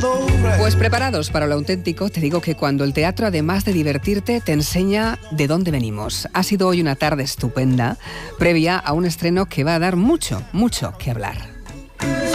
Pues preparados para lo auténtico, te digo que cuando el teatro, además de divertirte, te enseña de dónde venimos. Ha sido hoy una tarde estupenda, previa a un estreno que va a dar mucho, mucho que hablar.